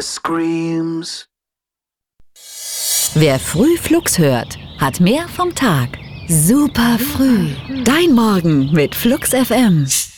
screams. Wer früh Flux hört, hat mehr vom Tag. Super früh. Dein Morgen mit Flux FM.